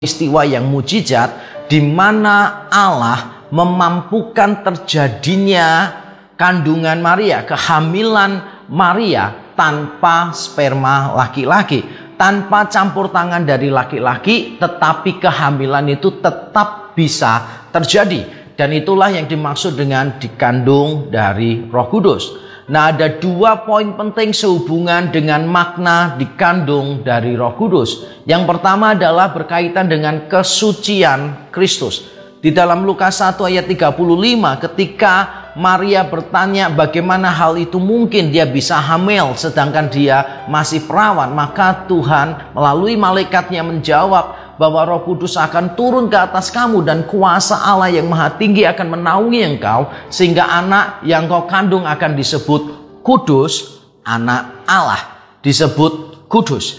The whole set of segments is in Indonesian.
Istiwa yang mujizat di mana Allah memampukan terjadinya kandungan Maria, kehamilan Maria tanpa sperma laki-laki, tanpa campur tangan dari laki-laki, tetapi kehamilan itu tetap bisa terjadi. Dan itulah yang dimaksud dengan dikandung dari Roh Kudus. Nah, ada 2 poin penting sehubungan dengan makna dikandung dari Roh Kudus. Yang pertama adalah berkaitan dengan kesucian Kristus. Di dalam Lukas 1 ayat 35, ketika Maria bertanya bagaimana hal itu mungkin dia bisa hamil sedangkan dia masih perawan, maka Tuhan melalui malaikatnya menjawab bahwa Roh Kudus akan turun ke atas kamu dan kuasa Allah yang Maha Tinggi akan menaungi engkau, sehingga anak yang kau kandung akan disebut kudus, anak Allah, disebut kudus.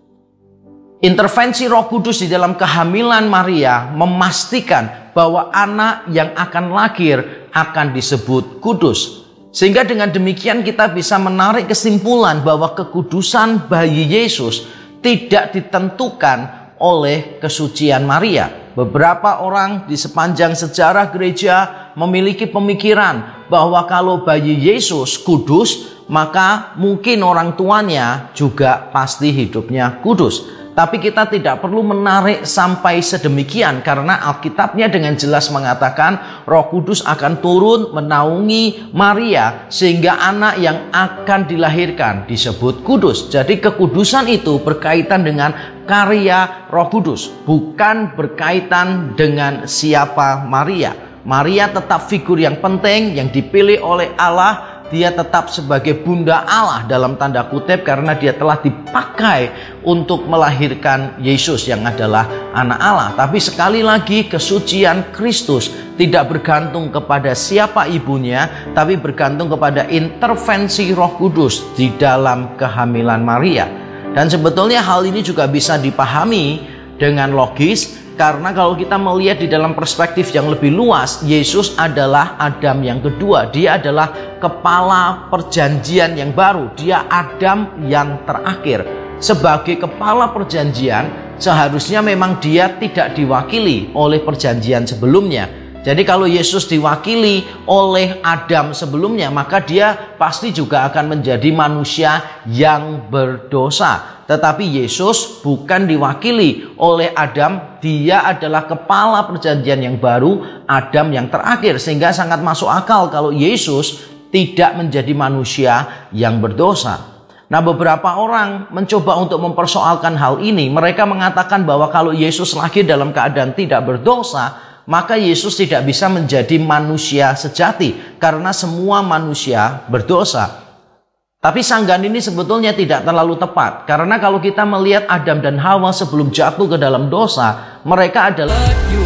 Intervensi Roh Kudus di dalam kehamilan Maria memastikan bahwa anak yang akan lahir akan disebut kudus. Sehingga dengan demikian kita bisa menarik kesimpulan bahwa kekudusan bayi Yesus tidak ditentukan oleh kesucian Maria. Beberapa orang di sepanjang sejarah gereja memiliki pemikiran bahwa kalau bayi Yesus kudus, maka mungkin orang tuanya juga pasti hidupnya kudus. Tapi kita tidak perlu menarik sampai sedemikian, karena Alkitabnya dengan jelas mengatakan Roh Kudus akan turun menaungi Maria sehingga anak yang akan dilahirkan disebut kudus. Jadi kekudusan itu berkaitan dengan karya Roh Kudus, bukan berkaitan dengan siapa Maria. Maria tetap figur yang penting yang dipilih oleh Allah. Dia tetap sebagai bunda Allah dalam tanda kutip, karena dia telah dipakai untuk melahirkan Yesus yang adalah anak Allah. Tapi sekali lagi, kesucian Kristus tidak bergantung kepada siapa ibunya, tapi bergantung kepada intervensi Roh Kudus di dalam kehamilan Maria. Dan sebetulnya hal ini juga bisa dipahami dengan logis, karena kalau kita melihat di dalam perspektif yang lebih luas, Yesus adalah Adam yang kedua. Dia adalah kepala perjanjian yang baru. Dia Adam yang terakhir. Sebagai kepala perjanjian, seharusnya memang dia tidak diwakili oleh perjanjian sebelumnya. Jadi kalau Yesus diwakili oleh Adam sebelumnya, maka dia pasti juga akan menjadi manusia yang berdosa. Tetapi Yesus bukan diwakili oleh Adam, dia adalah kepala perjanjian yang baru, Adam yang terakhir. Sehingga sangat masuk akal kalau Yesus tidak menjadi manusia yang berdosa. Nah, beberapa orang mencoba untuk mempersoalkan hal ini. Mereka mengatakan bahwa kalau Yesus lahir dalam keadaan tidak berdosa, maka Yesus tidak bisa menjadi manusia sejati, karena semua manusia berdosa. Tapi sanggahan ini sebetulnya tidak terlalu tepat, karena kalau kita melihat Adam dan Hawa sebelum jatuh ke dalam dosa, mereka adalah